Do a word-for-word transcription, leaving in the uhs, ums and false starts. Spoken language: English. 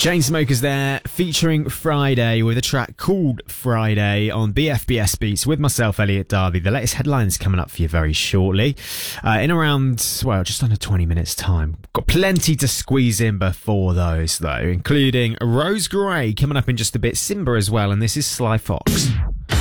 Chainsmokers there, featuring Friday with a track called Friday on B F B S Beats with myself, Elliot Darby. The latest headlines coming up for you very shortly. Uh, in around, well, just under twenty minutes time. Got plenty to squeeze in before those, though, including Rose Gray coming up in just a bit, Simba as well, and this is Sly Fox.